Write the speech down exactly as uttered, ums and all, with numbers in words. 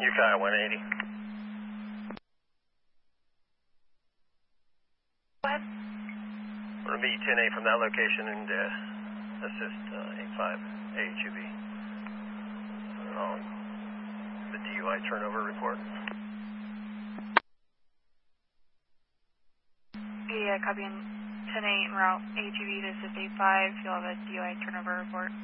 Ukiah one eighty. Go ahead. We're going to meet ten eight from that location and uh, assist uh, eight five A H U B on the D U I turnover report. Yeah, copy in ten eight en route A H U B to assist eight five. You'll have a D U I turnover report.